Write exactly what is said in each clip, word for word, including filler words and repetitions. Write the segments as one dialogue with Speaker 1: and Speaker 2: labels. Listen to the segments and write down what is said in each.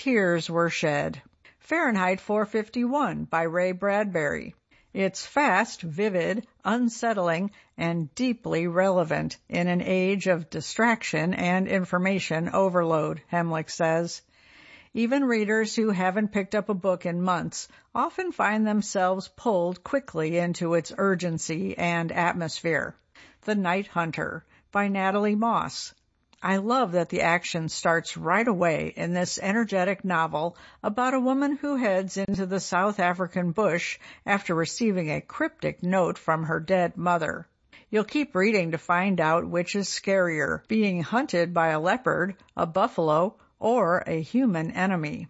Speaker 1: tears were shed. Fahrenheit four fifty-one by Ray Bradbury. It's fast, vivid, unsettling, and deeply relevant in an age of distraction and information overload, Hemlick says. Even readers who haven't picked up a book in months often find themselves pulled quickly into its urgency and atmosphere. The Night Hunter by Natalie Moss. I love that the action starts right away in this energetic novel about a woman who heads into the South African bush after receiving a cryptic note from her dead mother. You'll keep reading to find out which is scarier, being hunted by a leopard, a buffalo, or a human enemy.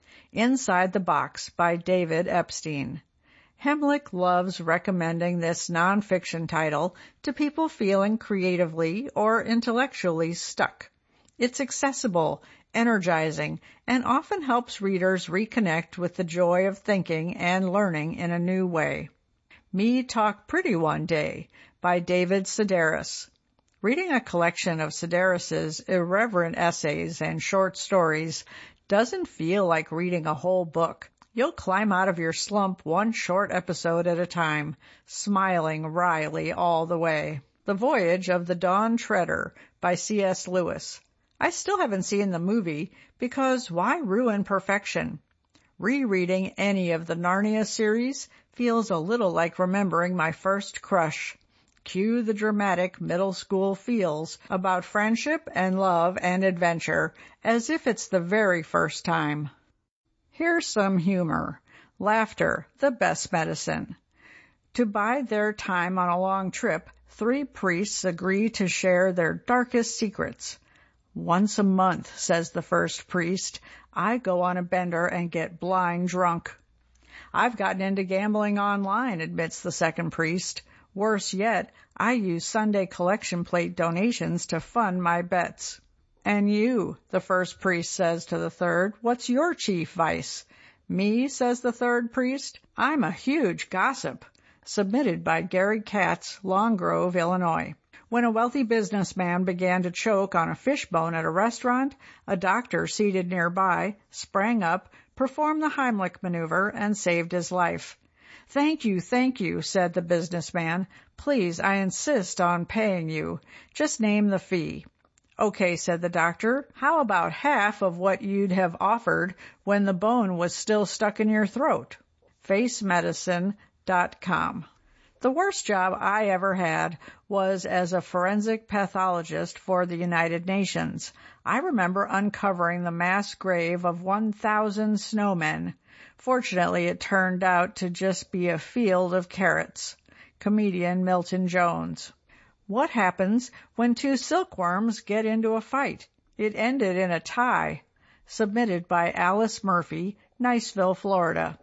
Speaker 1: Inside the Box by David Epstein. Hemlick loves recommending this nonfiction title to people feeling creatively or intellectually stuck. It's accessible, energizing, and often helps readers reconnect with the joy of thinking and learning in a new way. Me Talk Pretty One Day by David Sedaris. Reading a collection of Sedaris's irreverent essays and short stories doesn't feel like reading a whole book. You'll climb out of your slump one short episode at a time, smiling wryly all the way. The Voyage of the Dawn Treader by C S Lewis. I still haven't seen the movie because why ruin perfection? Rereading any of the Narnia series feels a little like remembering my first crush. Cue the dramatic middle school feels about friendship and love and adventure as if it's the very first time. Here's some humor. Laughter, the best medicine. To bide their time on a long trip, three priests agree to share their darkest secrets. Once a month, says the first priest, I go on a bender and get blind drunk. I've gotten into gambling online, admits the second priest. Worse yet, I use Sunday collection plate donations to fund my bets. And you, the first priest says to the third, what's your chief vice? Me, says the third priest, I'm a huge gossip. Submitted by Gary Katz, Long Grove, Illinois. When a wealthy businessman began to choke on a fishbone at a restaurant, a doctor seated nearby sprang up, performed the Heimlich maneuver, and saved his life. Thank you, thank you, said the businessman. Please, I insist on paying you. Just name the fee. Okay, said the doctor, how about half of what you'd have offered when the bone was still stuck in your throat? face medicine dot com. The worst job I ever had was as a forensic pathologist for the United Nations. I remember uncovering the mass grave of one thousand snowmen. Fortunately, it turned out to just be a field of carrots. Comedian Milton Jones. What happens when two silkworms get into a fight? It ended in a tie. Submitted by Alice Murphy, Niceville, Florida.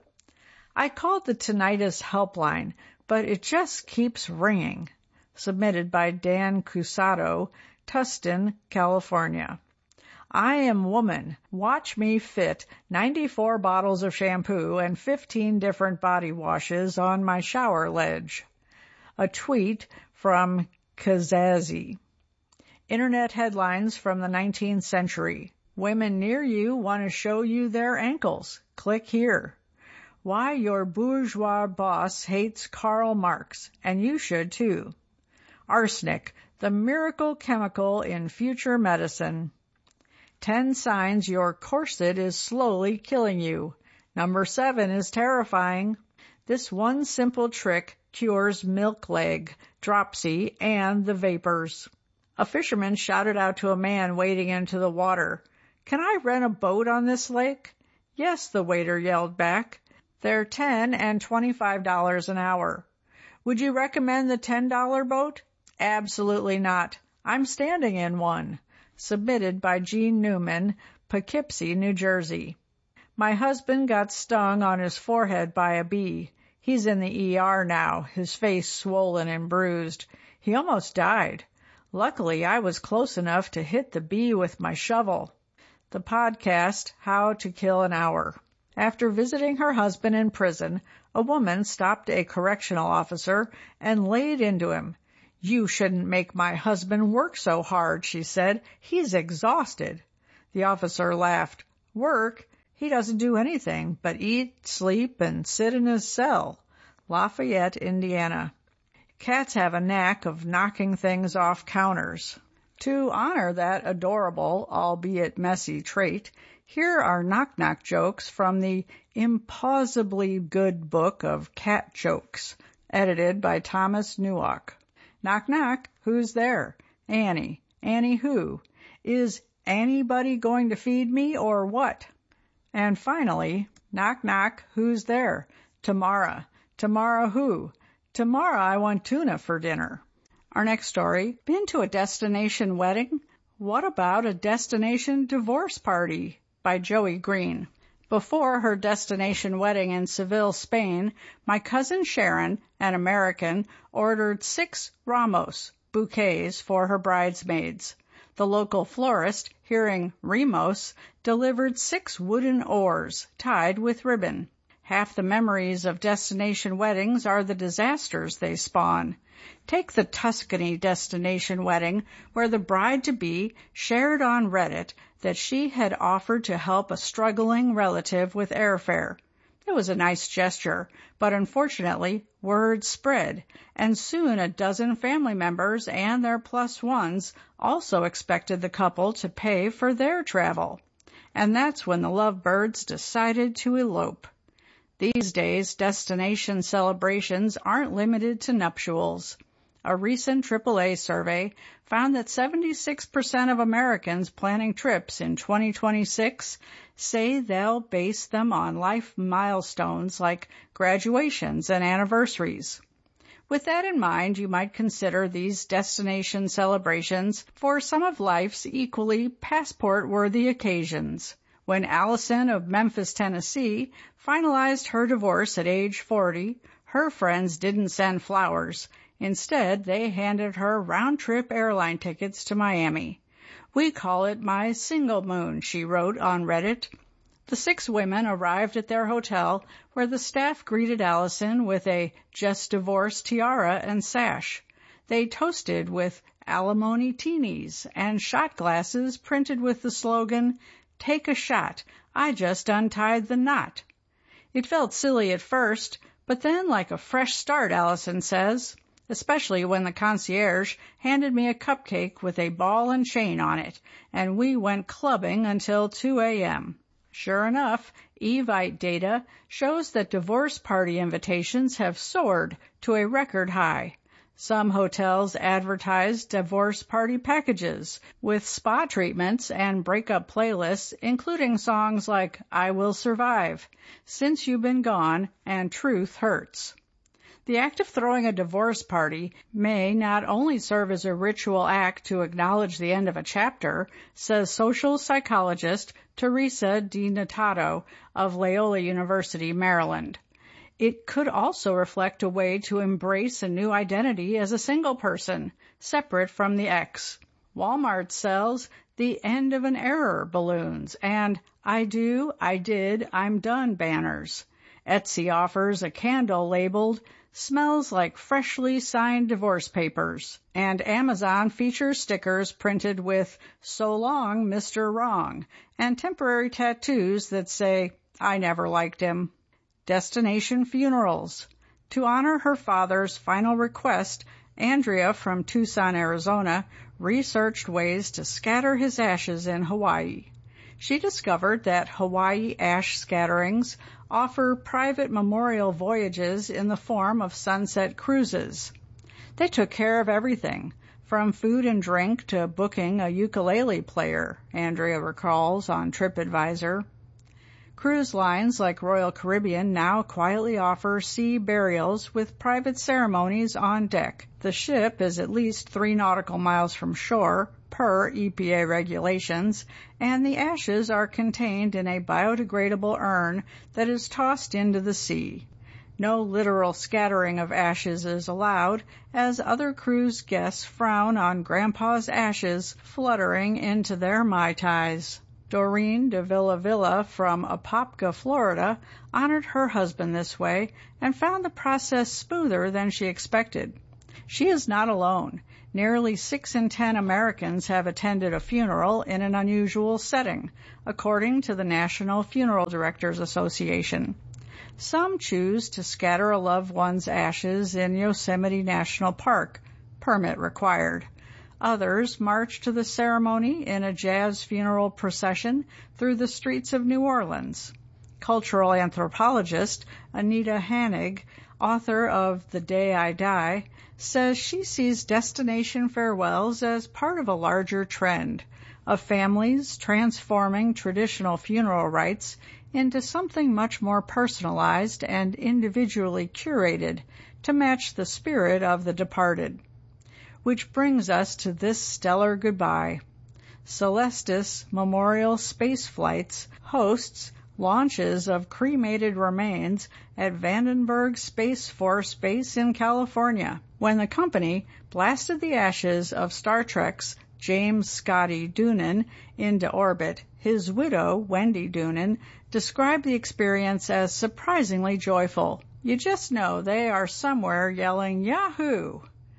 Speaker 1: I called the tinnitus helpline, but it just keeps ringing. Submitted by Dan Cusado, Tustin, California. I am woman. Watch me fit ninety-four bottles of shampoo and fifteen different body washes on my shower ledge. A tweet from Kazazi. Internet headlines from the nineteenth century. Women near you want to show you their ankles. Click here. Why your bourgeois boss hates Karl Marx, and you should too. Arsenic, the miracle chemical in future medicine. Ten signs your corset is slowly killing you. Number seven is terrifying. This one simple trick cures milk leg, dropsy, and the vapors. A fisherman shouted out to a man wading into the water, Can I rent a boat on this lake? Yes, the waiter yelled back. They're ten and twenty-five dollars an hour. Would you recommend the ten dollar boat? Absolutely not. I'm standing in one. Submitted by Gene Newman, Poughkeepsie, New Jersey. My husband got stung on his forehead by a bee. He's in the E R now, his face swollen and bruised. He almost died. Luckily, I was close enough to hit the bee with my shovel. The podcast, How to Kill an Hour. After visiting her husband in prison, a woman stopped a correctional officer and laid into him. You shouldn't make my husband work so hard, she said. He's exhausted. The officer laughed. Work? He doesn't do anything but eat, sleep, and sit in his cell. Lafayette, Indiana. Cats have a knack of knocking things off counters. To honor that adorable, albeit messy trait, here are knock-knock jokes from the implausibly good book of cat jokes, edited by Thomas Newalk. Knock knock, who's there? Annie. Annie who? Is anybody going to feed me or what? And finally, knock knock, who's there? Tamara. Tamara who? Tomorrow I want tuna for dinner. Our next story, been to a destination wedding? What about a destination divorce party? By Joey Green. Before her destination wedding in Seville, Spain, my cousin Sharon, an American, ordered six ramos, bouquets, for her bridesmaids. The local florist, hearing Remos, delivered six wooden oars, tied with ribbon. Half the memories of destination weddings are the disasters they spawn. Take the Tuscany destination wedding, where the bride-to-be shared on Reddit that she had offered to help a struggling relative with airfare. It was a nice gesture, but unfortunately, word spread, and soon a dozen family members and their plus ones also expected the couple to pay for their travel. And that's when the lovebirds decided to elope. These days, destination celebrations aren't limited to nuptials. A recent triple A survey found that seventy-six percent of Americans planning trips in twenty twenty-six say they'll base them on life milestones like graduations and anniversaries. With that in mind, you might consider these destination celebrations for some of life's equally passport-worthy occasions. When Allison of Memphis, Tennessee, finalized her divorce at age forty, her friends didn't send flowers. Instead, they handed her round-trip airline tickets to Miami. We call it my single moon, she wrote on Reddit. The six women arrived at their hotel, where the staff greeted Allison with a just divorced tiara and sash. They toasted with alimony teenies and shot glasses printed with the slogan, "Take a shot, I just untied the knot." It felt silly at first, but then like a fresh start, Allison says, especially when the concierge handed me a cupcake with a ball and chain on it, and we went clubbing until two a.m. Sure enough, Evite data shows that divorce party invitations have soared to a record high. Some hotels advertise divorce party packages with spa treatments and breakup playlists, including songs like I Will Survive, Since You've Been Gone, and Truth Hurts. The act of throwing a divorce party may not only serve as a ritual act to acknowledge the end of a chapter, says social psychologist Teresa DiNatato of Loyola University, Maryland. It could also reflect a way to embrace a new identity as a single person, separate from the ex. Walmart sells the end of an era balloons and I do, I did, I'm done banners. Etsy offers a candle labeled smells like freshly signed divorce papers, and Amazon features stickers printed with so long, Mister Wrong, and temporary tattoos that say, I never liked him. Destination funerals. To honor her father's final request, Andrea from Tucson, Arizona, researched ways to scatter his ashes in Hawaii. She discovered that Hawaii ash scatterings offer private memorial voyages in the form of sunset cruises. They took care of everything, from food and drink to booking a ukulele player, Andrea recalls on TripAdvisor. Cruise lines like Royal Caribbean now quietly offer sea burials with private ceremonies on deck. The ship is at least three nautical miles from shore, per E P A regulations, and the ashes are contained in a biodegradable urn that is tossed into the sea. No literal scattering of ashes is allowed, as other cruise guests frown on Grandpa's ashes fluttering into their Mai Tais. Doreen de Villa Villa from Apopka, Florida, honored her husband this way and found the process smoother than she expected. She is not alone. Nearly six in ten Americans have attended a funeral in an unusual setting, according to the National Funeral Directors Association. Some choose to scatter a loved one's ashes in Yosemite National Park, permit required. Others march to the ceremony in a jazz funeral procession through the streets of New Orleans. Cultural anthropologist Anita Hanig, author of The Day I Die, says she sees destination farewells as part of a larger trend of families transforming traditional funeral rites into something much more personalized and individually curated to match the spirit of the departed. Which brings us to this stellar goodbye. Celestis Memorial Space Flights hosts launches of cremated remains at Vandenberg Space Force Base in California, when the company blasted the ashes of Star Trek's James Scotty Doonan into orbit. His widow, Wendy Doonan, described the experience as surprisingly joyful. You just know they are somewhere yelling Yahoo!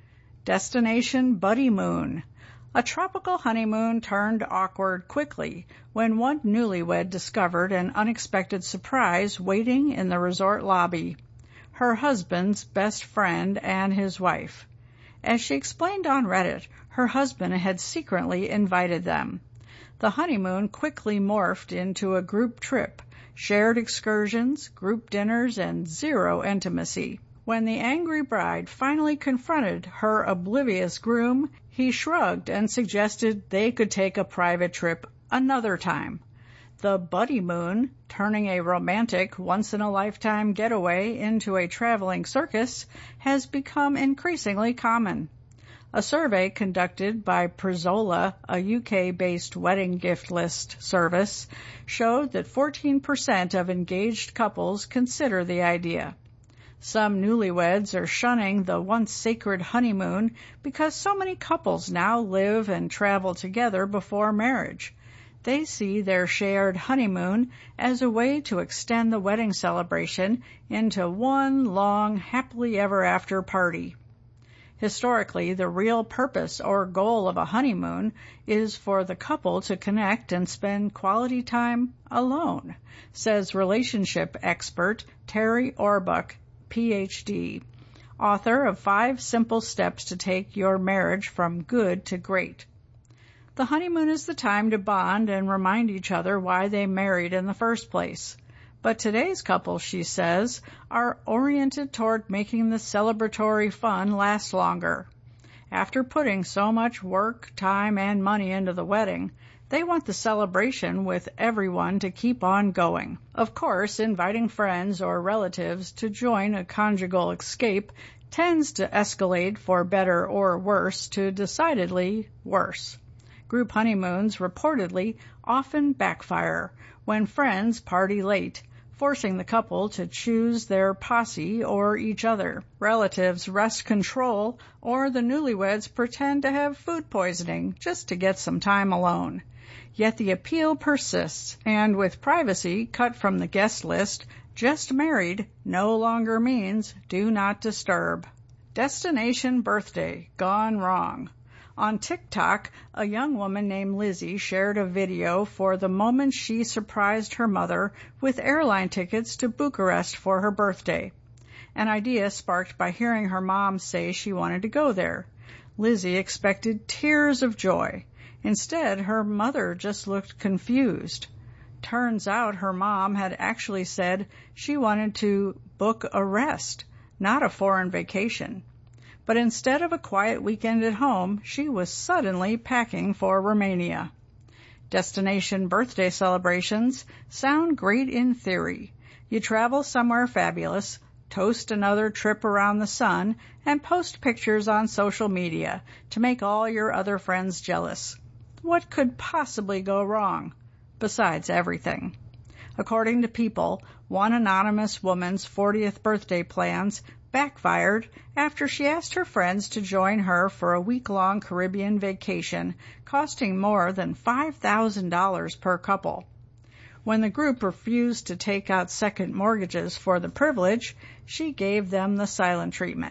Speaker 1: Destination Buddy Moon. A tropical honeymoon turned awkward quickly when one newlywed discovered an unexpected surprise waiting in the resort lobby. Her husband's best friend and his wife. As she explained on Reddit, her husband had secretly invited them. The honeymoon quickly morphed into a group trip, shared excursions, group dinners, and zero intimacy. When the angry bride finally confronted her oblivious groom, he shrugged and suggested they could take a private trip another time. The Buddy Moon, turning a romantic, once-in-a-lifetime getaway into a traveling circus, has become increasingly common. A survey conducted by Prizola, a U K-based wedding gift list service, showed that fourteen percent of engaged couples consider the idea. Some newlyweds are shunning the once sacred honeymoon because so many couples now live and travel together before marriage. They see their shared honeymoon as a way to extend the wedding celebration into one long happily ever after party. Historically, the real purpose or goal of a honeymoon is for the couple to connect and spend quality time alone, says relationship expert Terry Orbuck, P H D, author of Five Simple Steps to Take Your Marriage from Good to Great. The honeymoon is the time to bond and remind each other why they married in the first place. But today's couples, she says, are oriented toward making the celebratory fun last longer. After putting so much work, time, and money into the wedding, they want the celebration with everyone to keep on going. Of course, inviting friends or relatives to join a conjugal escape tends to escalate for better or worse to decidedly worse. Group honeymoons reportedly often backfire when friends party late, forcing the couple to choose their posse or each other. Relatives wrest control, or the newlyweds pretend to have food poisoning just to get some time alone. Yet the appeal persists, and with privacy cut from the guest list, just married no longer means do not disturb. Destination birthday gone wrong. On TikTok, a young woman named Lizzie shared a video for the moment she surprised her mother with airline tickets to Bucharest for her birthday, an idea sparked by hearing her mom say she wanted to go there. Lizzie expected tears of joy. Instead, her mother just looked confused. Turns out her mom had actually said she wanted to book a rest, not a foreign vacation. But instead of a quiet weekend at home, she was suddenly packing for Romania. Destination birthday celebrations sound great in theory. You travel somewhere fabulous, toast another trip around the sun, and post pictures on social media to make all your other friends jealous. What could possibly go wrong? Besides everything. According to People, one anonymous woman's fortieth birthday plans backfired after she asked her friends to join her for a week-long Caribbean vacation, costing more than five thousand dollars per couple. When the group refused to take out second mortgages for the privilege, she gave them the silent treatment.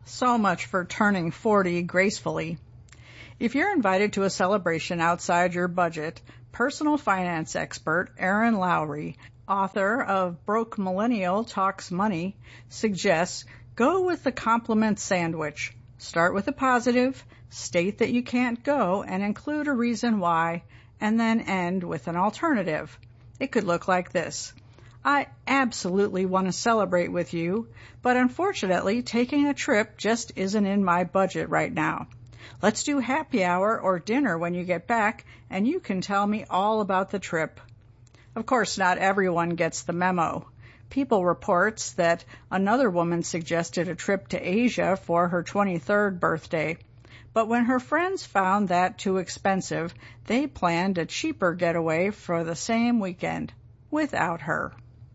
Speaker 1: So much for turning forty gracefully. If you're invited to a celebration outside your budget, personal finance expert Erin Lowry, author of Broke Millennial Talks Money, suggests go with the compliment sandwich. Start with a positive, state that you can't go, and include a reason why, and then end with an alternative. It could look like this. I absolutely want to celebrate with you, but unfortunately taking a trip just isn't in my budget right now. Let's do happy hour or dinner when you get back, and you can tell me all about the trip. Of course, not everyone gets the memo. People reports that another woman suggested a trip to Asia for her twenty-third birthday. But when her friends found that too expensive, they planned a cheaper getaway for the same weekend, without her.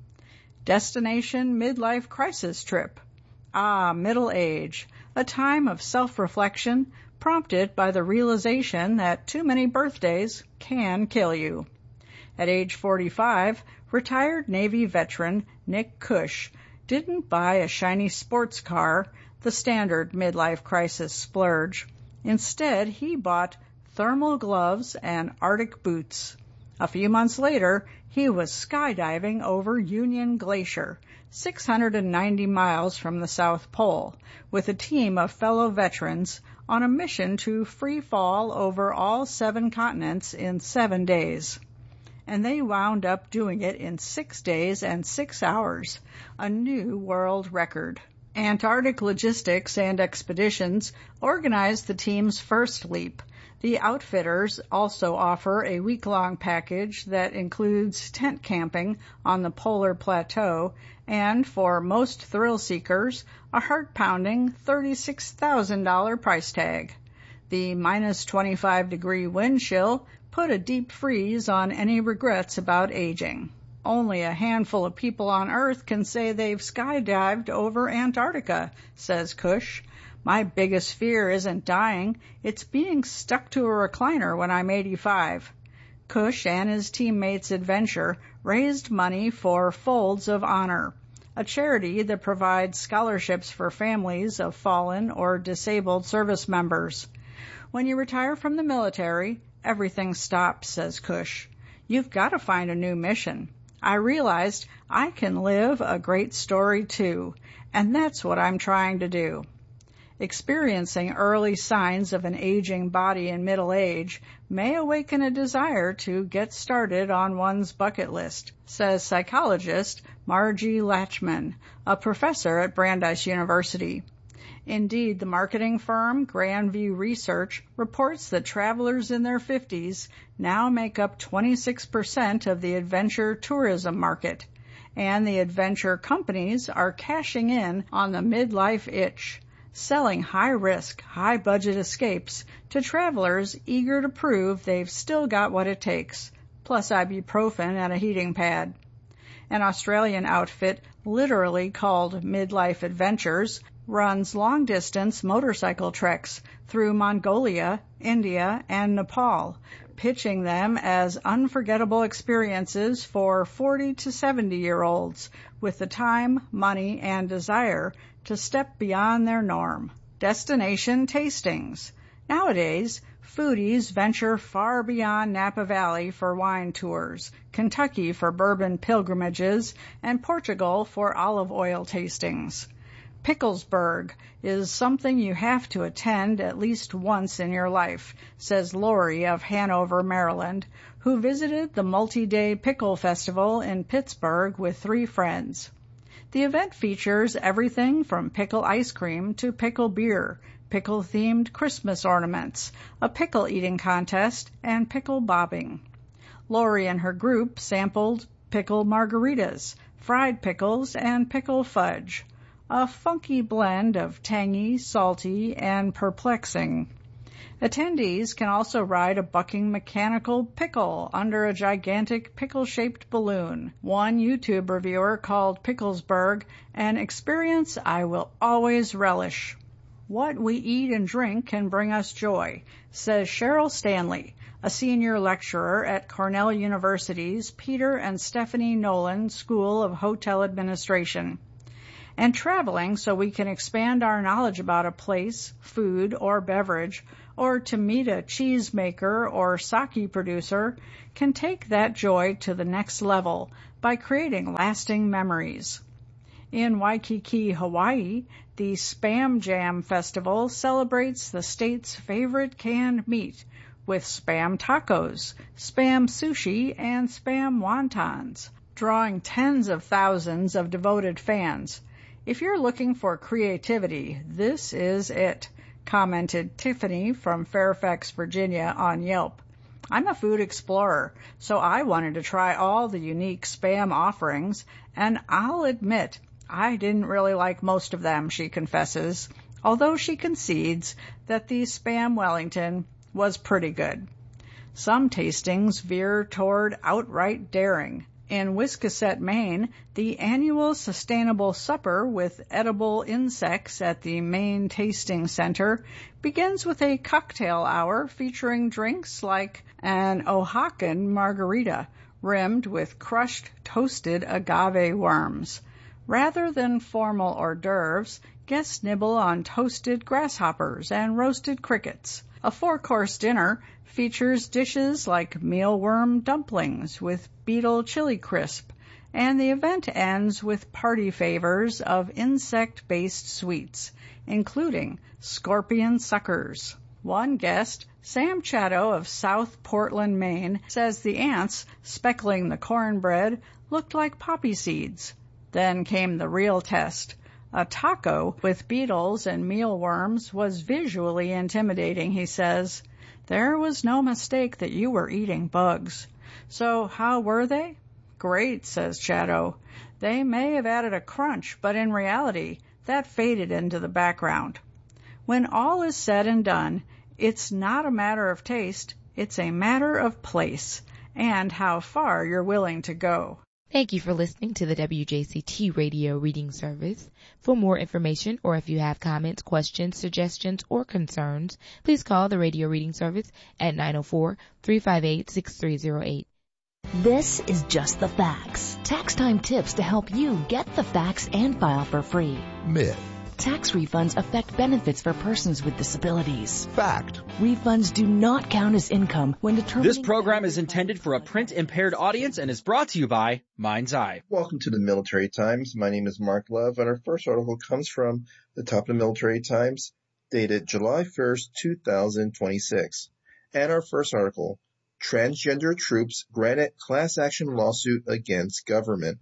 Speaker 1: Destination midlife crisis trip. Ah, middle age, a time of self-reflection prompted by the realization that too many birthdays can kill you. At age forty-five, retired Navy veteran Nick Cush didn't buy a shiny sports car, the standard midlife crisis splurge. Instead, he bought thermal gloves and Arctic boots. A few months later, he was skydiving over Union Glacier, six hundred ninety miles from the South Pole, with a team of fellow veterans on a mission to free fall over all seven continents in seven days. And they wound up doing it in six days and six hours, a new world record. Antarctic Logistics and Expeditions organized the team's first leap. The outfitters also offer a week-long package that includes tent camping on the polar plateau and, for most thrill seekers, a heart-pounding thirty-six thousand dollars price tag. The minus twenty-five degree wind chill put a deep freeze on any regrets about aging. Only a handful of people on Earth can say they've skydived over Antarctica, says Cush. My biggest fear isn't dying, it's being stuck to a recliner when I'm eighty-five. Cush and his teammates' adventure raised money for Folds of Honor, a charity that provides scholarships for families of fallen or disabled service members. When you retire from the military, everything stops, says Cush. You've got to find a new mission. I realized I can live a great story too, and that's what I'm trying to do. Experiencing early signs of an aging body in middle age may awaken a desire to get started on one's bucket list, says psychologist Margie Latchman, a professor at Brandeis University. Indeed, the marketing firm Grandview Research reports that travelers in their fifties now make up twenty-six percent of the adventure tourism market, and the adventure companies are cashing in on the midlife itch, selling high-risk, high-budget escapes to travelers eager to prove they've still got what it takes, plus ibuprofen and a heating pad. An Australian outfit literally called Midlife Adventures runs long-distance motorcycle treks through Mongolia, India, and Nepal, pitching them as unforgettable experiences for forty to seventy-year-olds with the time, money, and desire to step beyond their norm. Destination tastings. Nowadays, foodies venture far beyond Napa Valley for wine tours, Kentucky for bourbon pilgrimages, and Portugal for olive oil tastings. Picklesburg is something you have to attend at least once in your life, says Lori of Hanover, Maryland, who visited the multi-day pickle festival in Pittsburgh with three friends. The event features everything from pickle ice cream to pickle beer, pickle-themed Christmas ornaments, a pickle-eating contest, and pickle bobbing. Lori and her group sampled pickle margaritas, fried pickles, and pickle fudge, a funky blend of tangy, salty, and perplexing. Attendees can also ride a bucking mechanical pickle under a gigantic pickle-shaped balloon. One YouTube reviewer called Picklesburg an experience I will always relish. What we eat and drink can bring us joy, says Cheryl Stanley, a senior lecturer at Cornell University's Peter and Stephanie Nolan School of Hotel Administration. and traveling so we can expand our knowledge about a place, food, or beverage, or to meet a cheesemaker or sake producer, can take that joy to the next level by creating lasting memories. In Waikiki, Hawaii, the Spam Jam Festival celebrates the state's favorite canned meat with Spam tacos, Spam sushi, and Spam wontons, drawing tens of thousands of devoted fans. If you're looking for creativity, this is it, commented Tiffany from Fairfax, Virginia on Yelp. I'm a food explorer, so I wanted to try all the unique Spam offerings, and I'll admit I didn't really like most of them, she confesses, although she concedes that the Spam Wellington was pretty good. Some tastings veer toward outright daring. In Wiscasset, Maine, the annual Sustainable Supper with edible insects at the Maine Tasting Center begins with a cocktail hour featuring drinks like an Oaxacan margarita rimmed with crushed toasted agave worms. Rather than formal hors d'oeuvres, guests nibble on toasted grasshoppers and roasted crickets. A four-course dinner features dishes like mealworm dumplings with beetle chili crisp, and the event ends with party favors of insect-based sweets, including scorpion suckers. One guest, Sam Chatto of South Portland, Maine, says the ants speckling the cornbread looked like poppy seeds. Then came the real test. A taco with beetles and mealworms was visually intimidating, he says. There was no mistake that you were eating bugs. So how were they? Great, says Chatto. They may have added a crunch, but in reality, that faded into the background. When all is said and done, it's not a matter of taste, it's a matter of place, and how far you're willing to go.
Speaker 2: Thank you for listening to the W J C T Radio Reading Service. For more information, or if you have comments, questions, suggestions, or concerns, please call the Radio Reading Service at nine oh four, three five eight, six three oh eight.
Speaker 3: This is Just the Facts. Tax time tips to help you get the facts and file for free.
Speaker 4: Myth.
Speaker 3: Tax refunds affect benefits for persons with disabilities.
Speaker 4: Fact.
Speaker 3: Refunds do not count as income when determining...
Speaker 5: This program is intended for a print-impaired audience and is brought to you by Mind's Eye.
Speaker 6: Welcome to the Military Times. My name is Mark Love, and our first article comes from the top of the Military Times, dated July first, two thousand twenty-six. And our first article, Transgender Troops Granted Class Action Lawsuit Against Government.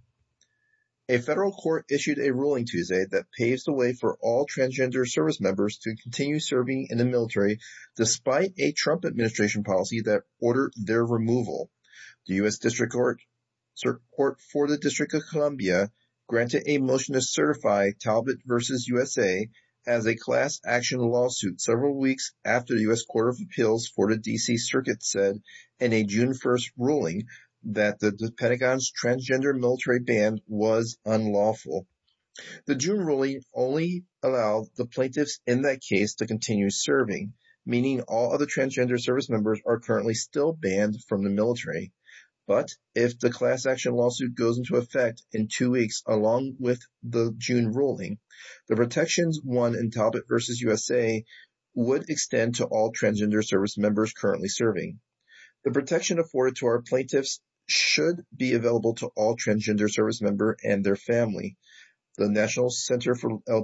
Speaker 6: A federal court issued a ruling Tuesday that paves the way for all transgender service members to continue serving in the military despite a Trump administration policy that ordered their removal. The U S District Court, Court for the District of Columbia granted a motion to certify Talbot versus U S A as a class action lawsuit several weeks after the U S Court of Appeals for the D C Circuit said in a June first ruling that the, the Pentagon's transgender military ban was unlawful. The June ruling only allowed the plaintiffs in that case to continue serving, meaning all other transgender service members are currently still banned from the military. But if the class action lawsuit goes into effect in two weeks along with the June ruling, the protections won in Talbot versus U S A would extend to all transgender service members currently serving. The protection afforded to our plaintiffs should be available to all transgender service members and their family. The National Center for L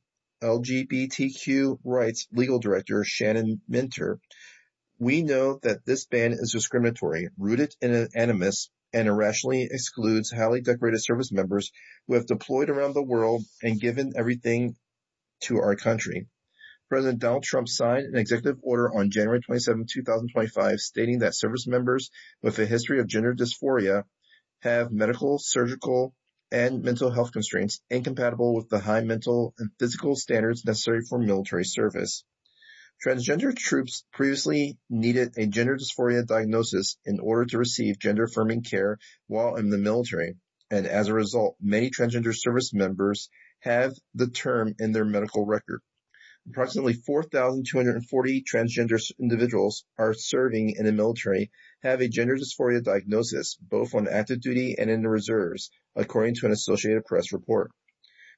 Speaker 6: G B T Q Rights Legal Director Shannon Minter: "We know that this ban is discriminatory, rooted in an animus, and irrationally excludes highly decorated service members who have deployed around the world and given everything to our country." President Donald Trump signed an executive order on January twenty-seventh, two thousand twenty-five, stating that service members with a history of gender dysphoria have medical, surgical, and mental health constraints incompatible with the high mental and physical standards necessary for military service. Transgender troops previously needed a gender dysphoria diagnosis in order to receive gender-affirming care while in the military, and as a result, many transgender service members have the term in their medical record. Approximately four thousand two hundred forty transgender individuals are serving in the military have a gender dysphoria diagnosis, both on active duty and in the reserves, according to an Associated Press report.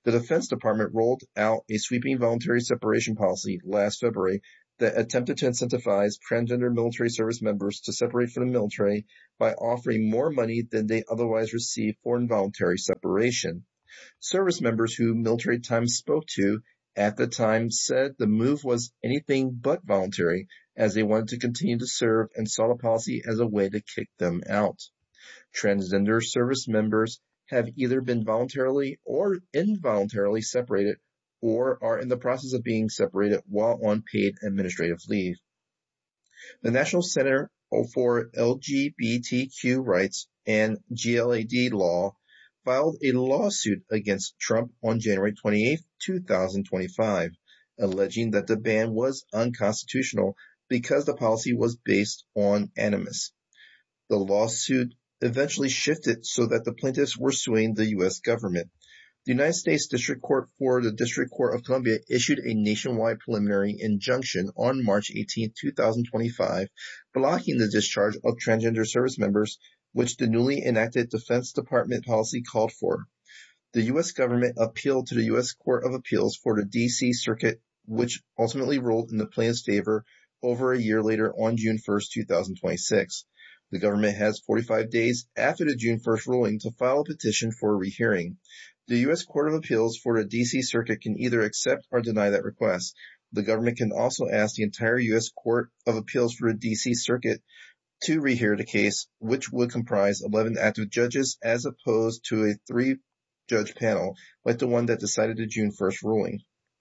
Speaker 6: The Defense Department rolled out a sweeping voluntary separation policy last February that attempted to incentivize transgender military service members to separate from the military by offering more money than they otherwise receive for involuntary separation. Service members who Military Times spoke to at the time said the move was anything but voluntary, as they wanted to continue to serve and saw the policy as a way to kick them out. Transgender service members have either been voluntarily or involuntarily separated or are in the process of being separated while on paid administrative leave. The National Center for L G B T Q Rights and G L A D Law filed a lawsuit against Trump on January twenty-eighth, two thousand twenty-five, alleging that the ban was unconstitutional because the policy was based on animus. The lawsuit eventually shifted so that the plaintiffs were suing the U S government. The United States District Court for the District Court of Columbia issued a nationwide preliminary injunction on March eighteenth, two thousand twenty-five, blocking the discharge of transgender service members, which the newly enacted Defense Department policy called for. The U S government appealed to the U S Court of Appeals for the D C Circuit, which ultimately ruled in the plaintiff's favor over a year later on June first, two thousand twenty-six. The government has forty-five days after the June first ruling to file a petition for a rehearing. The U S Court of Appeals for the D C Circuit can either accept or deny that request. The government can also ask the entire U S Court of Appeals for the D C Circuit to rehear the case, which would comprise eleven active judges as opposed to a three-judge panel like the one that decided the June first ruling.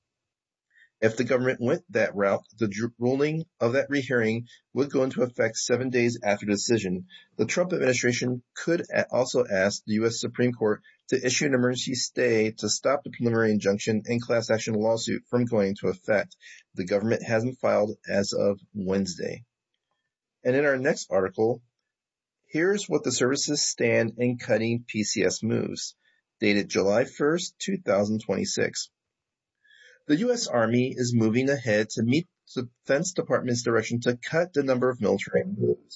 Speaker 6: If the government went that route, the ruling of that rehearing would go into effect seven days after the decision. The Trump administration could also ask the U S Supreme Court to issue an emergency stay to stop the preliminary injunction and class action lawsuit from going into effect. The government hasn't filed as of Wednesday. And in our next article, here's what the services stand in cutting P C S moves, dated July first, two thousand twenty-six. The U S Army is moving ahead to meet the Defense Department's direction to cut the number of military moves.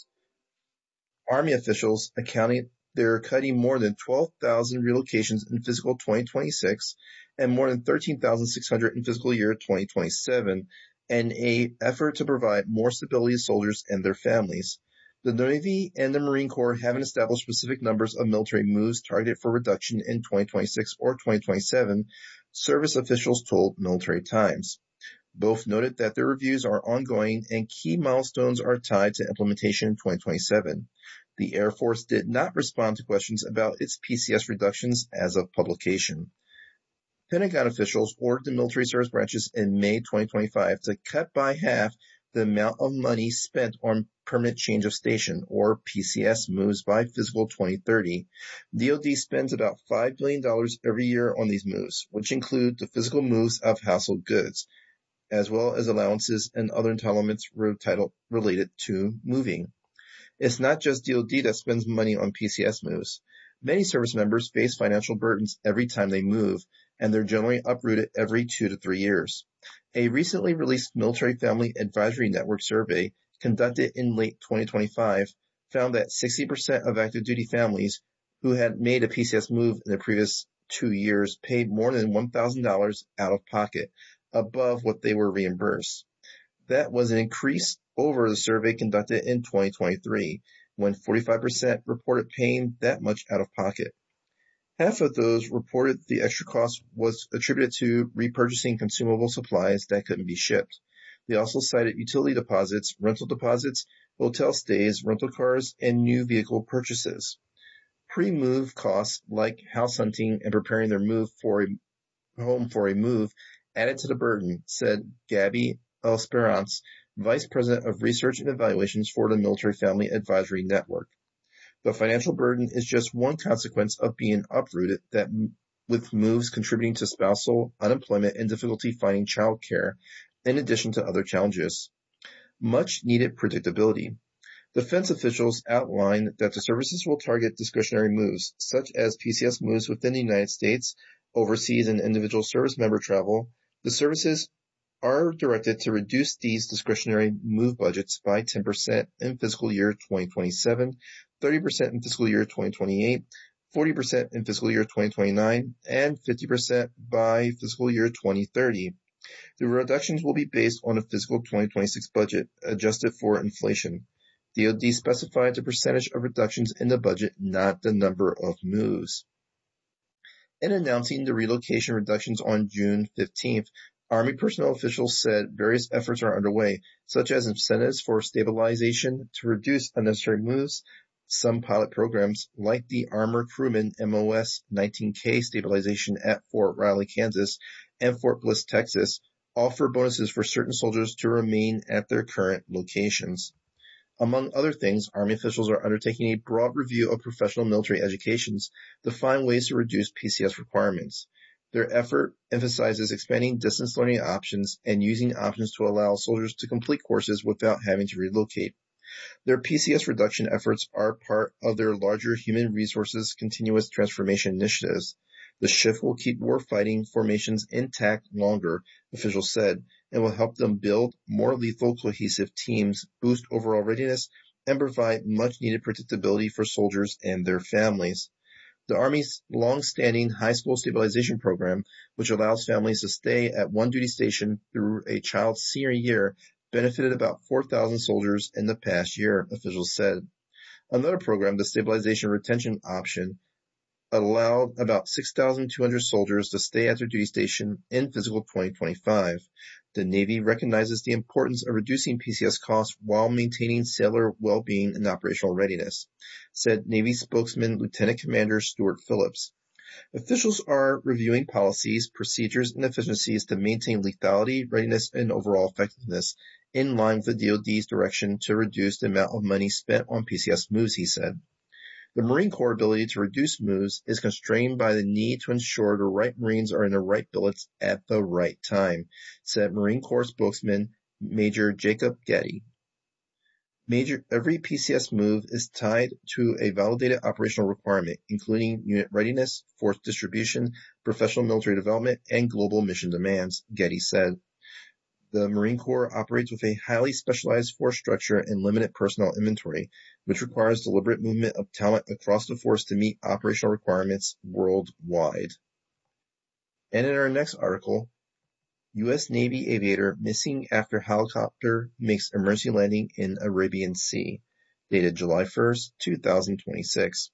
Speaker 6: Army officials accounting they're cutting more than twelve thousand relocations in fiscal twenty twenty-six and more than thirteen thousand six hundred in fiscal year twenty twenty-seven, in an effort to provide more stability to soldiers and their families. The Navy and the Marine Corps haven't established specific numbers of military moves targeted for reduction in twenty twenty-six or twenty twenty-seven, service officials told Military Times. Both noted that their reviews are ongoing and key milestones are tied to implementation in twenty twenty-seven. The Air Force did not respond to questions about its P C S reductions as of publication. Pentagon officials ordered the military service branches in May twenty twenty-five to cut by half the amount of money spent on permanent change of station, or P C S moves, by fiscal twenty thirty. D O D spends about five billion dollars every year on these moves, which include the physical moves of household goods, as well as allowances and other entitlements related to moving. It's not just D O D that spends money on P C S moves. Many service members face financial burdens every time they move, and they're generally uprooted every two to three years. A recently released Military Family Advisory Network survey conducted in late twenty twenty-five found that sixty percent of active duty families who had made a P C S move in the previous two years paid more than one thousand dollars out of pocket, above what they were reimbursed. That was an increase over the survey conducted in twenty twenty-three, when forty-five percent reported paying that much out of pocket. Half of those reported the extra cost was attributed to repurchasing consumable supplies that couldn't be shipped. They also cited utility deposits, rental deposits, hotel stays, rental cars, and new vehicle purchases. Pre-move costs like house hunting and preparing their move for a home for a move added to the burden, said Gabby Esperance, Vice President of Research and Evaluations for the Military Family Advisory Network. The financial burden is just one consequence of being uprooted, that with moves contributing to spousal unemployment and difficulty finding child care, in addition to other challenges. Much needed predictability. Defense officials outlined that the services will target discretionary moves, such as P C S moves within the United States, overseas and individual service member travel. The services are directed to reduce these discretionary move budgets by ten percent in fiscal year twenty twenty-seven, thirty percent in fiscal year twenty twenty-eight, forty percent in fiscal year twenty twenty-nine, and fifty percent by fiscal year twenty thirty. The reductions will be based on a fiscal twenty twenty-six budget, adjusted for inflation. D O D specified the percentage of reductions in the budget, not the number of moves. In announcing the relocation reductions on June fifteenth, Army personnel officials said various efforts are underway, such as incentives for stabilization to reduce unnecessary moves. Some pilot programs, like the Armor Crewman M O S nineteen K stabilization at Fort Riley, Kansas, and Fort Bliss, Texas, offer bonuses for certain soldiers to remain at their current locations. Among other things, Army officials are undertaking a broad review of professional military educations to find ways to reduce P C S requirements. Their effort emphasizes expanding distance learning options and using options to allow soldiers to complete courses without having to relocate. Their P C S reduction efforts are part of their larger human resources continuous transformation initiatives. The shift will keep warfighting formations intact longer, officials said, and will help them build more lethal, cohesive teams, boost overall readiness, and provide much-needed predictability for soldiers and their families. The Army's long-standing high school stabilization program, which allows families to stay at one duty station through a child's senior year, benefited about four thousand soldiers in the past year, officials said. Another program, the Stabilization Retention Option, allowed about six thousand two hundred soldiers to stay at their duty station in fiscal twenty twenty-five. The Navy recognizes the importance of reducing P C S costs while maintaining sailor well-being and operational readiness, said Navy spokesman Lieutenant Commander Stuart Phillips. Officials are reviewing policies, procedures, and efficiencies to maintain lethality, readiness, and overall effectiveness in line with the D O D's direction to reduce the amount of money spent on P C S moves, he said. The Marine Corps' ability to reduce moves is constrained by the need to ensure the right Marines are in the right billets at the right time, said Marine Corps spokesman Major Jacob Getty. Major, every P C S move is tied to a validated operational requirement, including unit readiness, force distribution, professional military development, and global mission demands, Getty said. The Marine Corps operates with a highly specialized force structure and limited personnel inventory, which requires deliberate movement of talent across the force to meet operational requirements worldwide. And in our next article, U S Navy aviator missing after helicopter makes emergency landing in Arabian Sea, dated July first, two thousand twenty-six.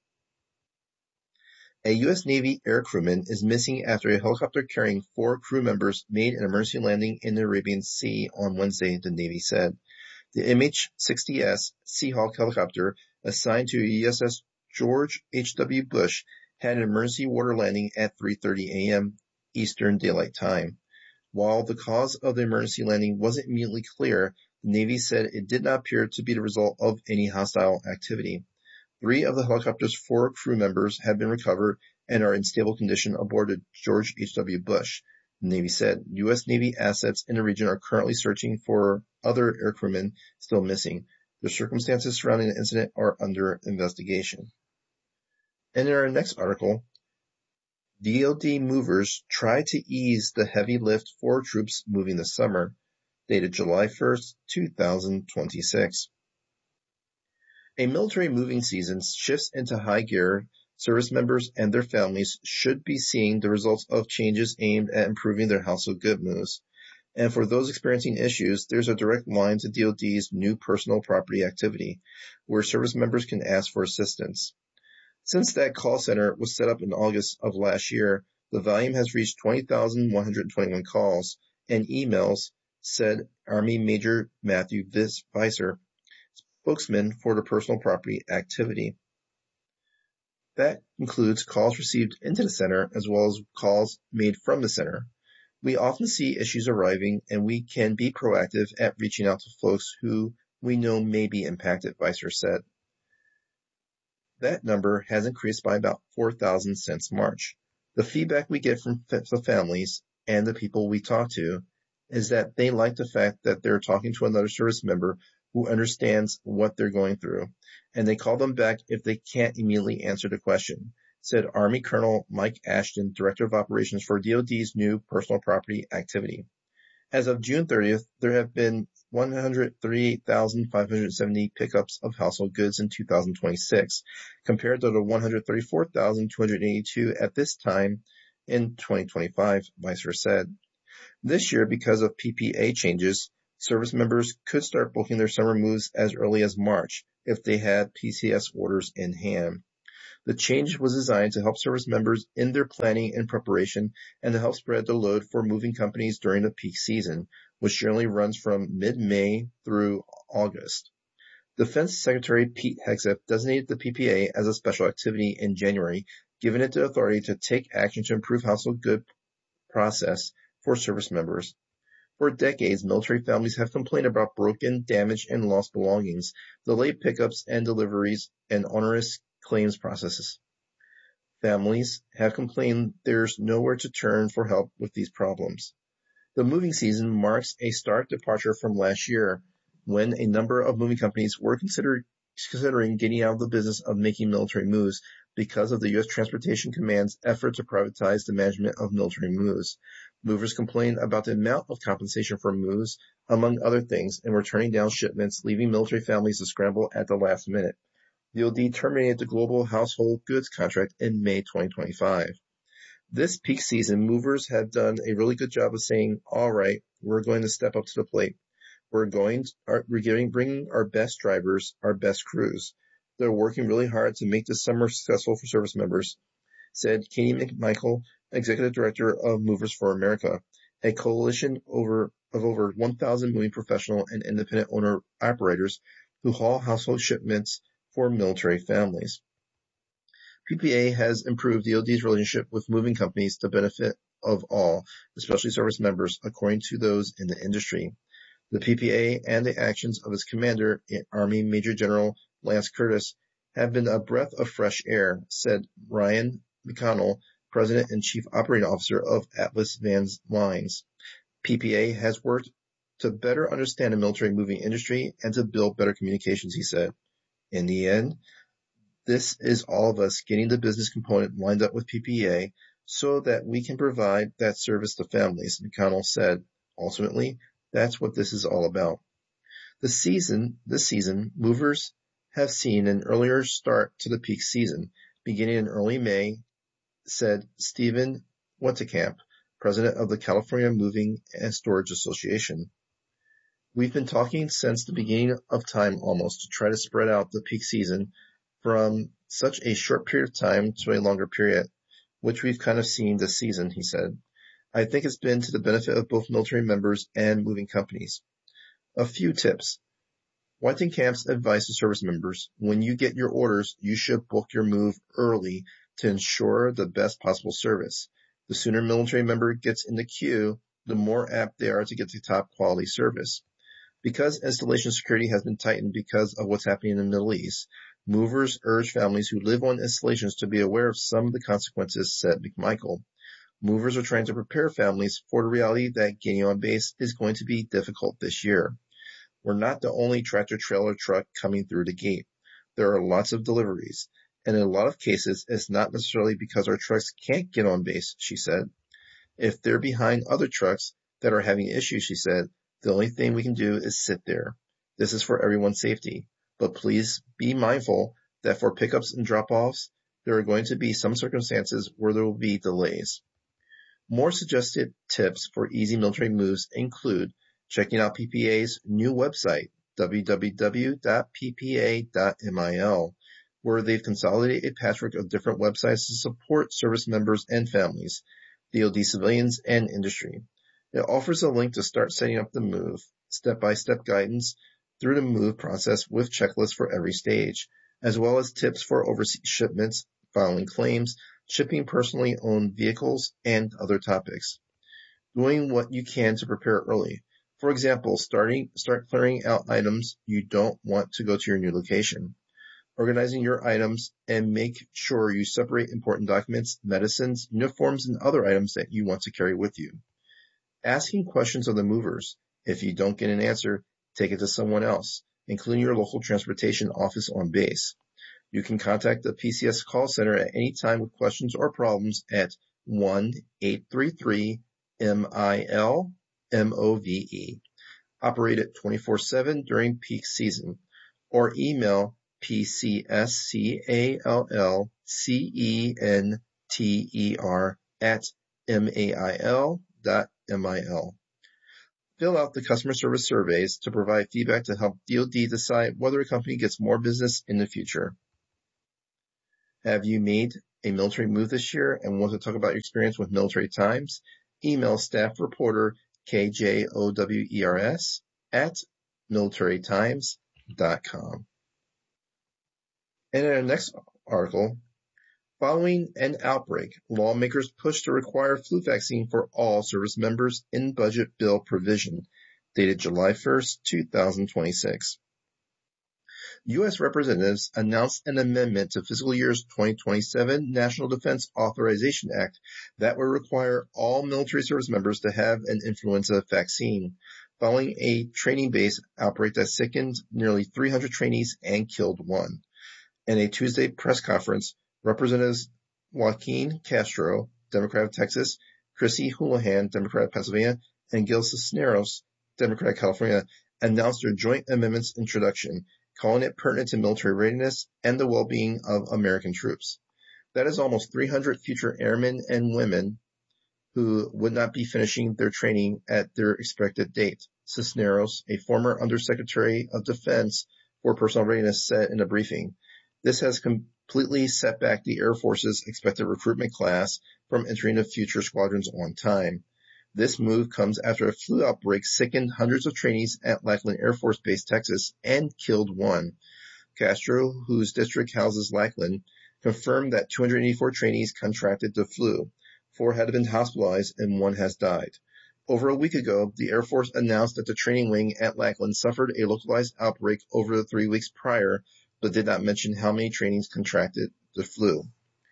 Speaker 6: A U S Navy air crewman is missing after a helicopter carrying four crew members made an emergency landing in the Arabian Sea on Wednesday, the Navy said. The M H sixty S Seahawk helicopter, assigned to U S S George H W Bush, had an emergency water landing at three thirty a.m. Eastern Daylight Time. While the cause of the emergency landing wasn't immediately clear, the Navy said it did not appear to be the result of any hostile activity. Three of the helicopter's four crew members have been recovered and are in stable condition aboard the George H W Bush. The Navy said U S Navy assets in the region are currently searching for other air crewmen still missing. The circumstances surrounding the incident are under investigation. And in our next article, D O D movers try to ease the heavy lift for troops moving this summer, dated July first, two thousand twenty-six. A military moving season shifts into high gear. Service members and their families should be seeing the results of changes aimed at improving their household good moves. And for those experiencing issues, there's a direct line to D O D's new personal property activity, where service members can ask for assistance. Since that call center was set up in August of last year, the volume has reached twenty thousand one hundred twenty-one calls and emails, said Army Major Matthew Visser, spokesman for the personal property activity. That includes calls received into the center as well as calls made from the center. We often see issues arriving, and we can be proactive at reaching out to folks who we know may be impacted, Visser said. That number has increased by about four thousand since March. The feedback we get from the families and the people we talk to is that they like the fact that they're talking to another service member who understands what they're going through, and they call them back if they can't immediately answer the question, said Army Colonel Mike Ashton, Director of Operations for D O D's new personal property activity. As of June thirtieth, there have been one hundred thirty-eight thousand five hundred seventy pickups of household goods in two thousand twenty-six, compared to the one hundred thirty-four thousand two hundred eighty-two at this time in twenty twenty-five, Weisser said. This year, because of P P A changes, service members could start booking their summer moves as early as March if they had P C S orders in hand. The change was designed to help service members in their planning and preparation and to help spread the load for moving companies during the peak season, which generally runs from mid-May through August. Defense Secretary Pete Hegseth designated the P P A as a special activity in January, giving it the authority to take action to improve household good process for service members. For decades, military families have complained about broken, damaged, and lost belongings, delayed pickups and deliveries, and onerous claims processes. Families have complained there's nowhere to turn for help with these problems. The moving season marks a stark departure from last year, when a number of moving companies were considered, considering getting out of the business of making military moves because of the U S Transportation Command's effort to privatize the management of military moves. Movers complained about the amount of compensation for moves, among other things, and were turning down shipments, leaving military families to scramble at the last minute. D O D terminated the Global Household Goods contract in May twenty twenty-five. This peak season, movers have done a really good job of saying, all right, we're going to step up to the plate. We're going, we're getting, bringing our best drivers, our best crews. They're working really hard to make this summer successful for service members, said Katie McMichael, Executive Director of Movers for America, a coalition over, of over one thousand moving professional and independent owner-operators who haul household shipments for military families. P P A has improved D O D's relationship with moving companies to benefit of all, especially service members, according to those in the industry. The P P A and the actions of its commander, Army Major General Lance Curtis, have been a breath of fresh air, said Ryan McConnell, President and Chief Operating Officer of Atlas Van Lines. P P A has worked to better understand the military moving industry and to build better communications, he said. In the end, this is all of us getting the business component lined up with P P A so that we can provide that service to families, McConnell said. Ultimately, that's what this is all about. The season, this season, movers have seen an earlier start to the peak season, beginning in early May, said Stephen Wentekamp, president of the California Moving and Storage Association. We've been talking since the beginning of time almost to try to spread out the peak season from such a short period of time to a longer period, which we've kind of seen this season, he said. I think it's been to the benefit of both military members and moving companies. A few tips. Wentenkamp's advice to service members: when you get your orders, you should book your move early to ensure the best possible service. The sooner a military member gets in the queue, the more apt they are to get the top quality service. Because installation security has been tightened because of what's happening in the Middle East, movers urge families who live on installations to be aware of some of the consequences, said McMichael. Movers are trying to prepare families for the reality that getting on base is going to be difficult this year. We're not the only tractor-trailer truck coming through the gate. There are lots of deliveries, and in a lot of cases, it's not necessarily because our trucks can't get on base, she said. If they're behind other trucks that are having issues, she said, the only thing we can do is sit there. This is for everyone's safety. But please be mindful that for pickups and drop-offs, there are going to be some circumstances where there will be delays. More suggested tips for easy military moves include checking out P P A's new website, w w w dot p p a dot mil, where they've consolidated a patchwork of different websites to support service members and families, D O D civilians, and industry. It offers a link to start setting up the move, step-by-step guidance through the move process with checklists for every stage, as well as tips for overseas shipments, filing claims, shipping personally owned vehicles, and other topics. Doing what you can to prepare early. For example, starting, start clearing out items you don't want to go to your new location. Organizing your items and make sure you separate important documents, medicines, uniforms, and other items that you want to carry with you. Asking questions of the movers. If you don't get an answer, take it to someone else, including your local transportation office on base. You can contact the P C S call center at any time with questions or problems at one eight three three M I L M O V E. operated twenty-four seven during peak season, or email P C S C A L L C E N T E R at M A I L dot M I L. Fill out the customer service surveys to provide feedback to help D O D decide whether a company gets more business in the future. Have you made a military move this year and want to talk about your experience with Military Times? Email staff reporter K J O W E R S at military times dot com. And in our next article, following an outbreak, lawmakers push to require flu vaccine for all service members in budget bill provision, dated July first, twenty twenty-six. U S representatives announced an amendment to fiscal year's twenty twenty-seven National Defense Authorization Act that would require all military service members to have an influenza vaccine, following a training-based outbreak that sickened nearly three hundred trainees and killed one. In a Tuesday press conference, Representatives Joaquin Castro, Democrat of Texas, Chrissy Houlihan, Democrat of Pennsylvania, and Gil Cisneros, Democrat of California, announced their joint amendment's introduction, calling it pertinent to military readiness and the well-being of American troops. That is almost three hundred future airmen and women who would not be finishing their training at their expected date, Cisneros, a former Undersecretary of Defense for Personnel Readiness, said in a briefing. This has completely set back the Air Force's expected recruitment class from entering the future squadrons on time. This move comes after a flu outbreak sickened hundreds of trainees at Lackland Air Force Base, Texas, and killed one. Castro, whose district houses Lackland, confirmed that two hundred eighty-four trainees contracted the flu. Four had been hospitalized and one has died. Over a week ago, the Air Force announced that the training wing at Lackland suffered a localized outbreak over the three weeks prior, but did not mention how many trainees contracted the flu.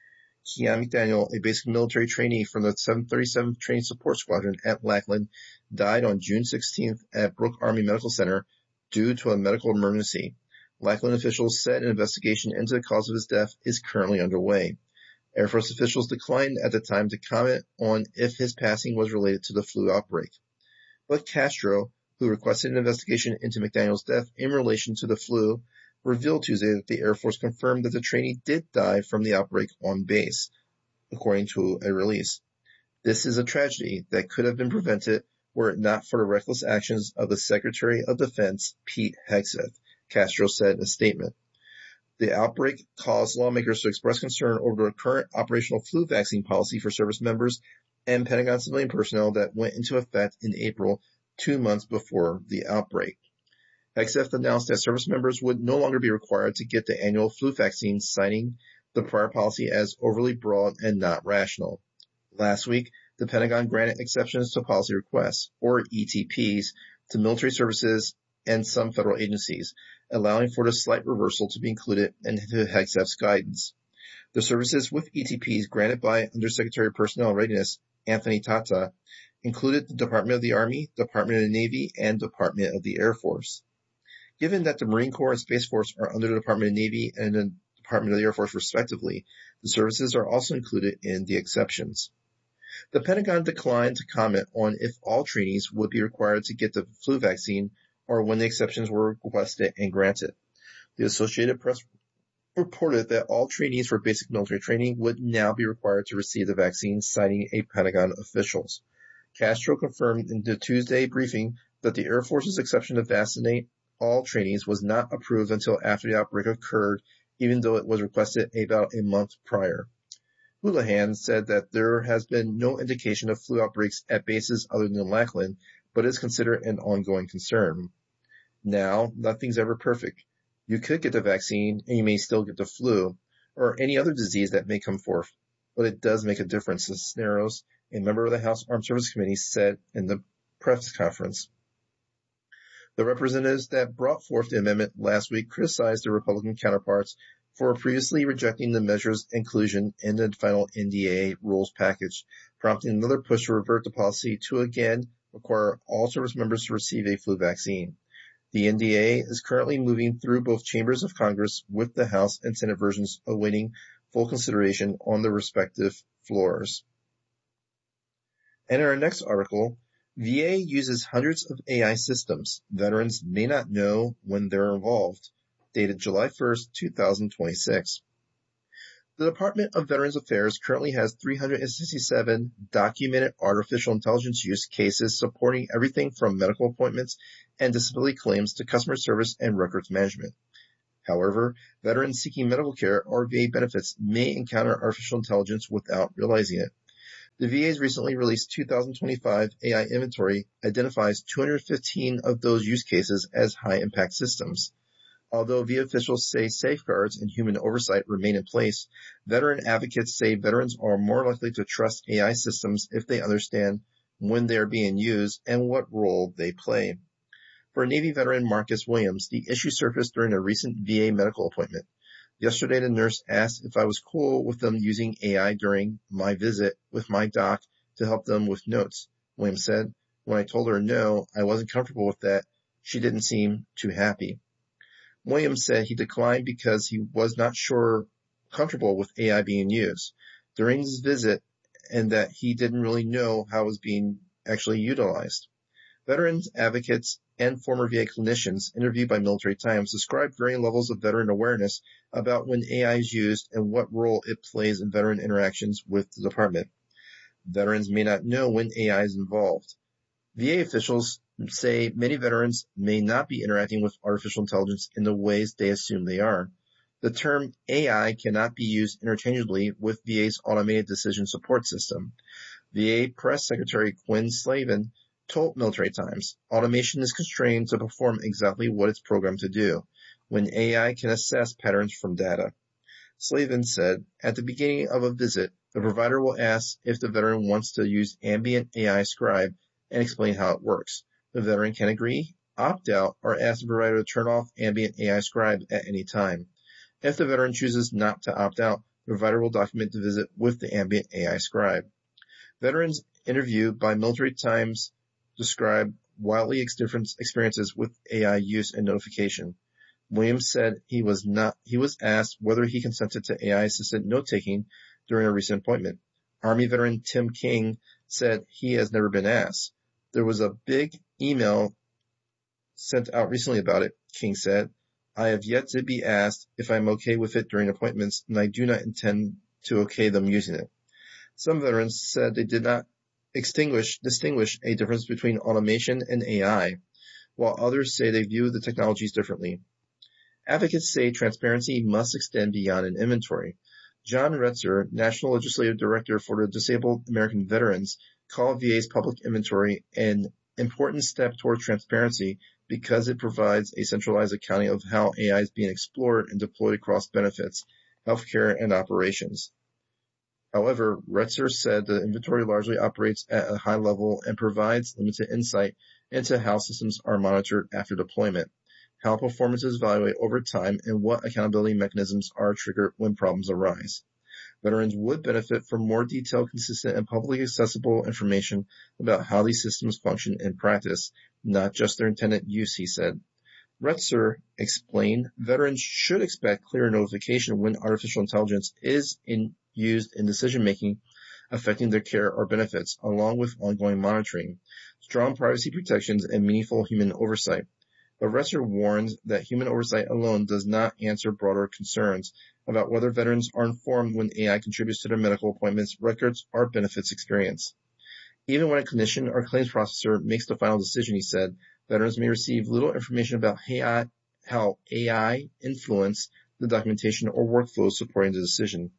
Speaker 6: Keon McDaniel, a basic military trainee from the seven thirty-seventh Training Support Squadron at Lackland, died on June sixteenth at Brooke Army Medical Center due to a medical emergency. Lackland officials said an investigation into the cause of his death is currently underway. Air Force officials declined at the time to comment on if his passing was related to the flu outbreak. But Castro, who requested an investigation into McDaniel's death in relation to the flu, revealed Tuesday that the Air Force confirmed that the trainee did die from the outbreak on base, according to a release. This is a tragedy that could have been prevented were it not for the reckless actions of the Secretary of Defense, Pete Hegseth, Castro said in a statement. The outbreak caused lawmakers to express concern over the current operational flu vaccine policy for service members and Pentagon civilian personnel that went into effect in April, two months before the outbreak. Hegseth announced that service members would no longer be required to get the annual flu vaccine, citing the prior policy as overly broad and not rational. Last week, the Pentagon granted exceptions to policy requests, or E T Ps, to military services and some federal agencies, allowing for the slight reversal to be included into Hegseth's guidance. The services with E T Ps granted by Undersecretary of Personnel Readiness Anthony Tata included the Department of the Army, Department of the Navy, and Department of the Air Force. Given that the Marine Corps and Space Force are under the Department of the Navy and the Department of the Air Force respectively, the services are also included in the exceptions. The Pentagon declined to comment on if all trainees would be required to get the flu vaccine or when the exceptions were requested and granted. The Associated Press reported that all trainees for basic military training would now be required to receive the vaccine, citing a Pentagon officials. Castro confirmed in the Tuesday briefing that the Air Force's exception to vaccinate all trainees was not approved until after the outbreak occurred, even though it was requested about a month prior. Houlihan said that there has been no indication of flu outbreaks at bases other than Lackland, but is considered an ongoing concern. Now, nothing's ever perfect. You could get the vaccine and you may still get the flu or any other disease that may come forth, but it does make a difference, Cisneros, a member of the House Armed Services Committee, said in the press conference. The representatives that brought forth the amendment last week criticized their Republican counterparts for previously rejecting the measure's inclusion in the final N D A rules package, prompting another push to revert the policy to again require all service members to receive a flu vaccine. The N D A is currently moving through both chambers of Congress, with the House and Senate versions awaiting full consideration on the respective floors. And in our next article, V A uses hundreds of A I systems. Veterans may not know when they're involved. Dated July first, two thousand twenty-six. The Department of Veterans Affairs currently has three hundred sixty-seven documented artificial intelligence use cases supporting everything from medical appointments and disability claims to customer service and records management. However, veterans seeking medical care or V A benefits may encounter artificial intelligence without realizing it. The V A's recently released two thousand twenty-five A I inventory identifies two hundred fifteen of those use cases as high-impact systems. Although V A officials say safeguards and human oversight remain in place, veteran advocates say veterans are more likely to trust A I systems if they understand when they are being used and what role they play. For Navy veteran Marcus Williams, the issue surfaced during a recent V A medical appointment. Yesterday, the nurse asked if I was cool with them using A I during my visit with my doc to help them with notes. Williams said, when I told her no, I wasn't comfortable with that, she didn't seem too happy. Williams said he declined because he was not sure comfortable with A I being used during his visit and that he didn't really know how it was being actually utilized. Veterans advocates and former V A clinicians interviewed by Military Times described varying levels of veteran awareness about when A I is used and what role it plays in veteran interactions with the department. Veterans may not know when A I is involved. V A officials say many veterans may not be interacting with artificial intelligence in the ways they assume they are. The term A I cannot be used interchangeably with V A's automated decision support system. V A Press Secretary Quinn Slavin told Military Times, automation is constrained to perform exactly what it's programmed to do, when A I can assess patterns from data. Slavin said, at the beginning of a visit, the provider will ask if the veteran wants to use ambient A I scribe and explain how it works. The veteran can agree, opt out, or ask the provider to turn off ambient A I scribe at any time. If the veteran chooses not to opt out, the provider will document the visit with the ambient A I scribe. Veterans interviewed by Military Times describe wildly different experiences with A I use and notification. Williams said he was not, he was asked whether he consented to A I-assisted note-taking during a recent appointment. Army veteran Tim King said he has never been asked. There was a big email sent out recently about it, King said. I have yet to be asked if I'm okay with it during appointments, and I do not intend to okay them using it. Some veterans said they did not extinguish, distinguish a difference between automation and A I, while others say they view the technologies differently. Advocates say transparency must extend beyond an inventory. John Retzer, National Legislative Director for the Disabled American Veterans, called V A's public inventory an important step toward transparency because it provides a centralized accounting of how A I is being explored and deployed across benefits, healthcare, and operations. However, Retzer said the inventory largely operates at a high level and provides limited insight into how systems are monitored after deployment, how performance is evaluated over time, and what accountability mechanisms are triggered when problems arise. Veterans would benefit from more detailed, consistent, and publicly accessible information about how these systems function in practice, not just their intended use, he said. Retzer explained veterans should expect clear notification when artificial intelligence is in, used in decision-making affecting their care or benefits, along with ongoing monitoring, strong privacy protections, and meaningful human oversight. But Retzer warns that human oversight alone does not answer broader concerns about whether veterans are informed when A I contributes to their medical appointments, records, or benefits experience. Even when a clinician or claims processor makes the final decision, he said, veterans may receive little information about how A I influence the documentation or workflows supporting the decision.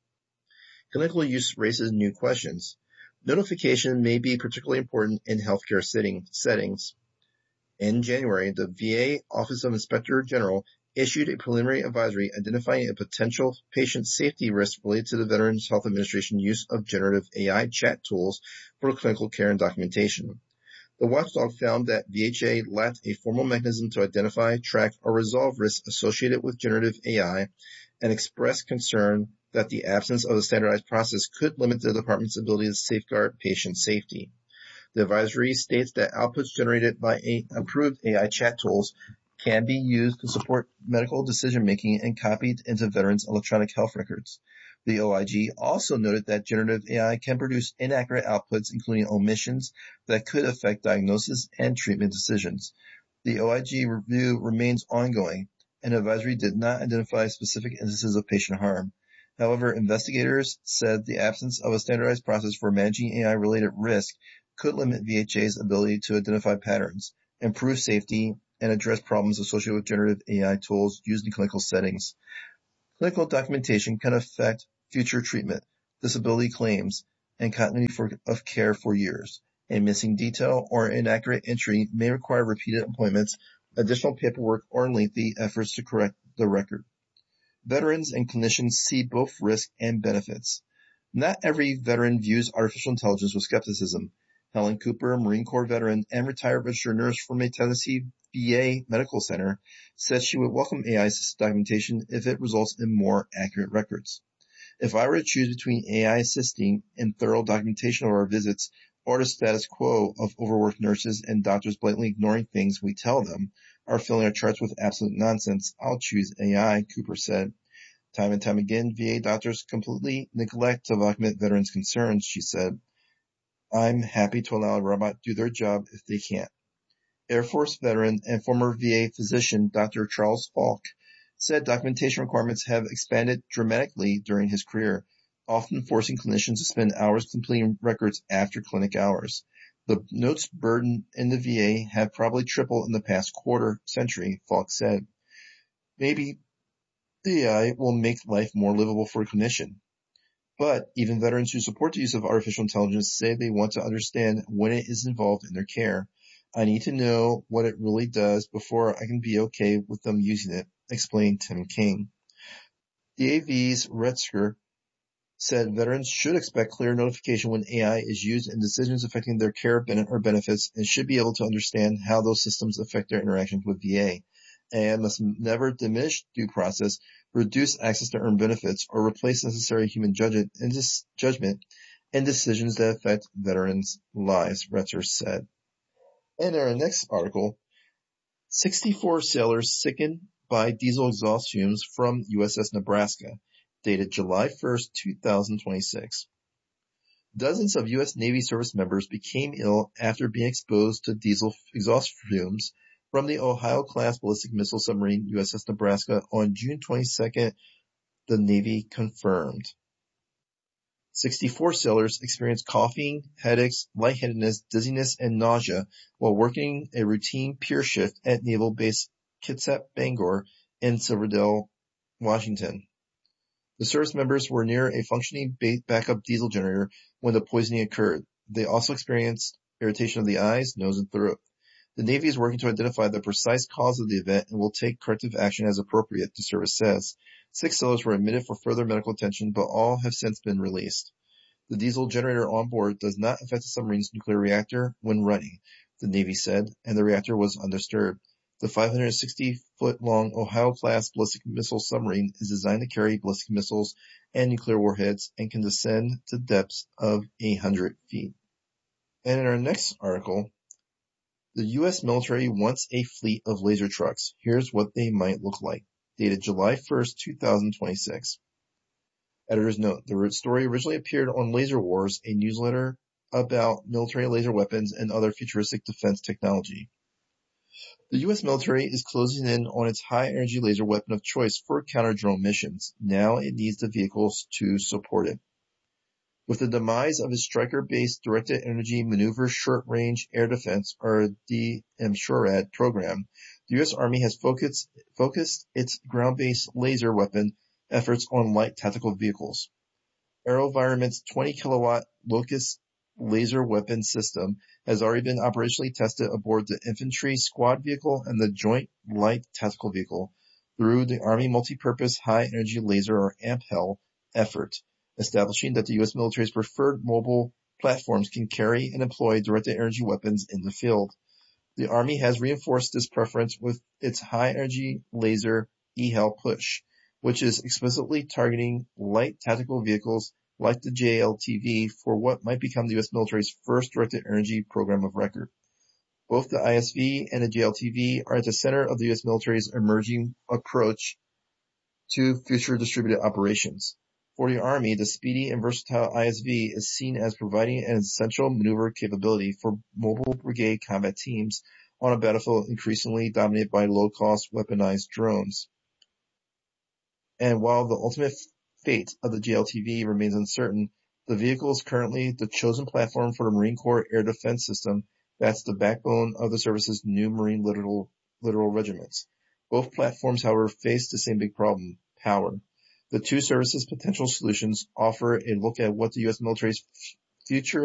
Speaker 6: Clinical use raises new questions. Notification may be particularly important in healthcare setting, settings. In January, the V A Office of Inspector General issued a preliminary advisory identifying a potential patient safety risk related to the Veterans Health Administration use of generative A I chat tools for clinical care and documentation. The watchdog found that V H A lacked a formal mechanism to identify, track, or resolve risks associated with generative A I and expressed concern that the absence of a standardized process could limit the department's ability to safeguard patient safety. The advisory states that outputs generated by a, approved A I chat tools can be used to support medical decision-making and copied into veterans' electronic health records. The O I G also noted that generative A I can produce inaccurate outputs, including omissions that could affect diagnosis and treatment decisions. The O I G review remains ongoing, and advisory did not identify specific instances of patient harm. However, investigators said the absence of a standardized process for managing A I-related risk could limit V H A's ability to identify patterns, improve safety, and address problems associated with generative A I tools used in clinical settings. Clinical documentation can affect future treatment, disability claims, and continuity for, of care for years. A missing detail or inaccurate entry may require repeated appointments, additional paperwork, or lengthy efforts to correct the record. Veterans and clinicians see both risk and benefits. Not every veteran views artificial intelligence with skepticism. Helen Cooper, Marine Corps veteran and retired registered nurse from a Tennessee V A medical center, said she would welcome A I-assisted documentation if it results in more accurate records. If I were to choose between A I assisting in thorough documentation of our visits or the status quo of overworked nurses and doctors blatantly ignoring things we tell them, or filling our charts with absolute nonsense, I'll choose A I, Cooper said. Time and time again, V A doctors completely neglect to document veterans' concerns, she said. I'm happy to allow a robot to do their job if they can't. Air Force veteran and former V A physician Doctor Charles Falk said documentation requirements have expanded dramatically during his career, often forcing clinicians to spend hours completing records after clinic hours. The notes burden in the V A have probably tripled in the past quarter century, Falk said. Maybe the A I will make life more livable for a clinician. But even veterans who support the use of artificial intelligence say they want to understand when it is involved in their care. I need to know what it really does before I can be okay with them using it, explained Tim King. The A V's Retzker said veterans should expect clear notification when A I is used in decisions affecting their care or benefits and should be able to understand how those systems affect their interactions with V A. A I must never diminish due process, reduce access to earned benefits, or replace necessary human judgment in, dis- judgment in decisions that affect veterans' lives, Retzer said. And in our next article, sixty-four sailors sickened by diesel exhaust fumes from U S S Nebraska, dated July first, twenty twenty-six. Dozens of U S Navy service members became ill after being exposed to diesel exhaust fumes from the Ohio-class ballistic missile submarine U S S Nebraska on June twenty-second, the Navy confirmed. sixty-four sailors experienced coughing, headaches, lightheadedness, dizziness, and nausea while working a routine pier shift at Naval Base Kitsap Bangor in Silverdale, Washington. The service members were near a functioning backup diesel generator when the poisoning occurred. They also experienced irritation of the eyes, nose, and throat. The Navy is working to identify the precise cause of the event and will take corrective action as appropriate, the service says. Six sailors were admitted for further medical attention, but all have since been released. The diesel generator on board does not affect the submarine's nuclear reactor when running, the Navy said, and the reactor was undisturbed. The five hundred sixty foot long Ohio-class ballistic missile submarine is designed to carry ballistic missiles and nuclear warheads and can descend to depths of eight hundred feet. And in our next article, the U S military wants a fleet of laser trucks. Here's what they might look like. Dated July first, twenty twenty-six. Editor's note, the story originally appeared on Laser Wars, a newsletter about military laser weapons and other futuristic defense technology. The U S military is closing in on its high-energy laser weapon of choice for counter-drone missions. Now it needs the vehicles to support it. With the demise of its Stryker-based Directed Energy Maneuver Short-Range Air Defense, or D M SHORAD program, the U S Army has focused, focused its ground-based laser weapon efforts on light tactical vehicles. AeroVironment's twenty kilowatt Locust laser weapon system has already been operationally tested aboard the Infantry Squad Vehicle and the Joint Light Tactical Vehicle through the Army Multipurpose High Energy Laser, or A M P H E L, effort, establishing that the U S military's preferred mobile platforms can carry and employ directed energy weapons in the field. The Army has reinforced this preference with its high-energy laser E H E L push, which is explicitly targeting light tactical vehicles like the J L T V for what might become the U S military's first directed energy program of record. Both the I S V and the J L T V are at the center of the U S military's emerging approach to future distributed operations. For the Army, the speedy and versatile I S V is seen as providing an essential maneuver capability for mobile brigade combat teams on a battlefield increasingly dominated by low-cost weaponized drones. And while the ultimate fate of the J L T V remains uncertain, the vehicle is currently the chosen platform for the Marine Corps Air Defense System. That's the backbone of the service's new Marine littoral, littoral regiments. Both platforms, however, face the same big problem, power. The two services' potential solutions offer a look at what the U S military's future